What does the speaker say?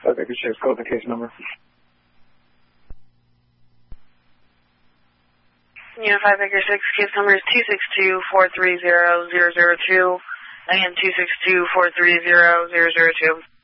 5 Baker 6, call the case number. Unit 5 Baker 6, case number is 262-430-002. Again, 262-430-002.